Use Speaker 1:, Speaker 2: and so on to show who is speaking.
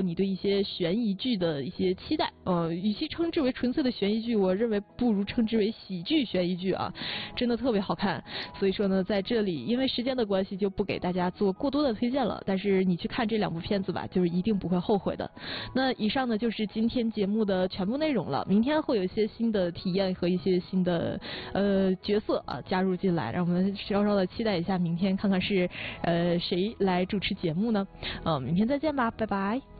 Speaker 1: 你对一些悬疑剧的一些期待。与其称之为纯粹的悬疑剧，我认为不如称之为喜剧悬疑剧啊，真的特别好看。所以说呢，在这里因为时间的关系就不给大家做过多的推荐了，但是你去看这2部片子吧，就是一定不会后悔的。那以上呢就是今天节目的全部内容了，明天会有一些新的体验和一些新的角色啊加入进来，让我们稍稍的期待一下明天，看看是谁来主持节目呢？明天再见吧，拜拜。